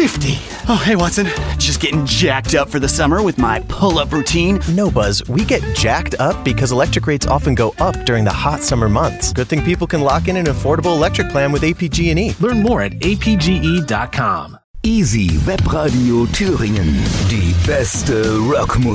50. Oh, hey, Watson. Just getting jacked up for the summer with my pull-up routine. No, Buzz, we get jacked up because electric rates often go up during the hot summer months. Good thing people can lock in an affordable electric plan with APG&E. Learn more at apge.com. Easy Webradio Thüringen. Die beste Rockmusik.